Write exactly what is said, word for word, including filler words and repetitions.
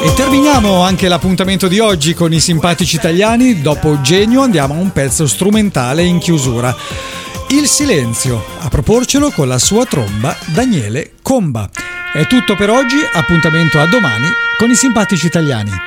E terminiamo anche l'appuntamento di oggi con i simpatici italiani. Dopo Genio andiamo a un pezzo strumentale in chiusura. Il silenzio, a proporcelo con la sua tromba Daniele Comba. È tutto per oggi, appuntamento a domani con i simpatici italiani.